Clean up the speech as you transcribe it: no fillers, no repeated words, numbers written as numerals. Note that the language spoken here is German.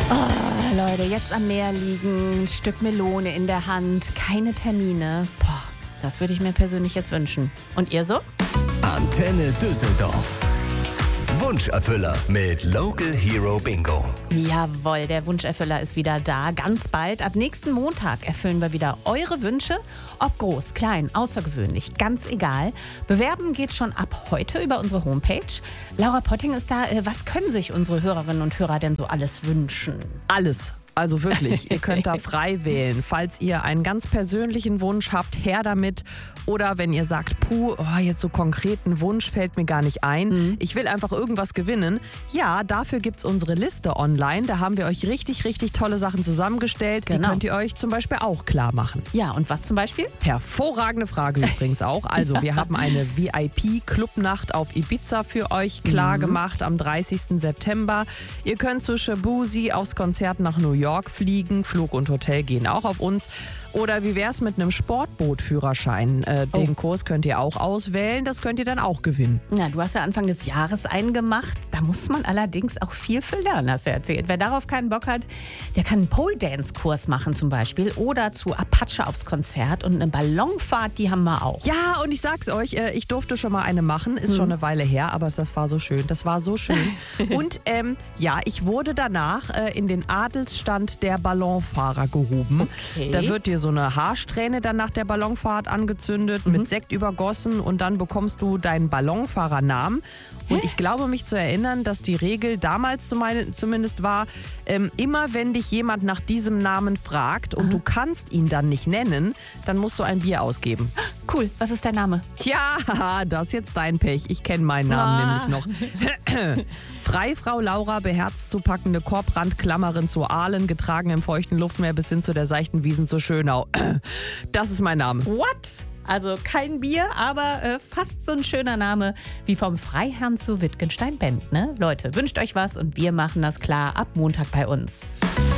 Oh, Leute, jetzt am Meer liegen, ein Stück Melone in der Hand, keine Termine. Boah, das würde ich mir persönlich jetzt wünschen. Und ihr so? Antenne Düsseldorf. Wunscherfüller mit Local Hero Bingo. Jawohl, der Wunscherfüller ist wieder da, ganz bald. Ab nächsten Montag erfüllen wir wieder eure Wünsche. Ob groß, klein, außergewöhnlich, ganz egal. Bewerben geht schon ab heute über unsere Homepage. Laura Potting ist da. Was können sich unsere Hörerinnen und Hörer denn so alles wünschen? Alles. Also wirklich, ihr könnt da frei wählen. Falls ihr einen ganz persönlichen Wunsch habt, her damit. Oder wenn ihr sagt, jetzt so konkreten Wunsch fällt mir gar nicht ein. Ich will einfach irgendwas gewinnen. Ja, dafür gibt's unsere Liste online. Da haben wir euch richtig, richtig tolle Sachen zusammengestellt. Genau. Die könnt ihr euch zum Beispiel auch klar machen. Ja, und was zum Beispiel? Hervorragende Frage übrigens auch. Also wir haben eine VIP-Clubnacht auf Ibiza für euch klar gemacht am 30. September. Ihr könnt zu Shabuzi aufs Konzert nach New York fliegen. Flug und Hotel gehen auch auf uns. Oder wie wär's mit einem Sportbootführerschein? Den Kurs könnt ihr auch auswählen. Das könnt ihr dann auch gewinnen. Ja, du hast ja Anfang des Jahres einen gemacht. Da muss man allerdings auch viel für lernen, hast du erzählt. Wer darauf keinen Bock hat, der kann einen Pole-Dance-Kurs machen zum Beispiel. Oder zu Apache aufs Konzert. Und eine Ballonfahrt, die haben wir auch. Ja, und ich sag's euch, ich durfte schon mal eine machen. Ist schon eine Weile her, aber das war so schön. Das war so schön. Und ich wurde danach in den Adelsstand der Ballonfahrer gehoben. Okay. Da wird dir so eine Haarsträhne dann nach der Ballonfahrt angezündet, mit Sekt übergossen und dann bekommst du deinen Ballonfahrernamen. Und ich glaube, mich zu erinnern, dass die Regel damals zumindest war, immer wenn dich jemand nach diesem Namen fragt und du kannst ihn dann nicht nennen, dann musst du ein Bier ausgeben. Cool, was ist dein Name? Tja, das ist jetzt dein Pech. Ich kenne meinen Namen nämlich noch. Freifrau Laura, beherzt zu packende Korbrandklammerin zu Aalen, getragen im feuchten Luftmeer bis hin zu der seichten Wiesen zur Schönau. Das ist mein Name. What? Also kein Bier, aber fast so ein schöner Name wie vom Freiherrn zu Wittgenstein-Bend, ne? Leute, wünscht euch was und wir machen das klar ab Montag bei uns.